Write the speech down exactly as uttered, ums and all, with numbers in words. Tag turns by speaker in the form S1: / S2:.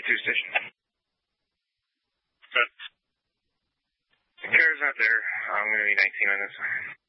S1: two station.
S2: Good.
S1: The car's not there. I'm going to be nineteen on this one.